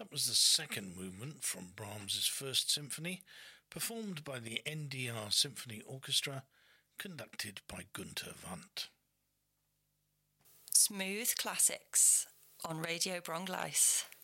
That was the second movement from Brahms's First Symphony, performed by the NDR Symphony Orchestra, conducted by Günter Wandt. Smooth Classics on Radio Brongleis.